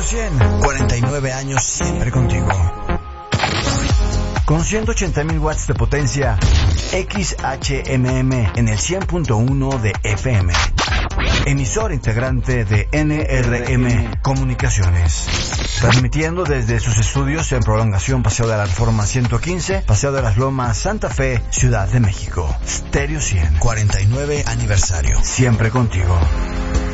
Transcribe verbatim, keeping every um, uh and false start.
Stereo cien, cuarenta y nueve años siempre contigo. Con ciento ochenta mil watts de potencia, X H M M en el cien punto uno de F M. Emisor integrante de N R M Comunicaciones. Transmitiendo desde sus estudios en Prolongación Paseo de la Reforma ciento quince, Paseo de las Lomas, Santa Fe, Ciudad de México. Stereo cien, cuarenta y nueve aniversario. Siempre contigo.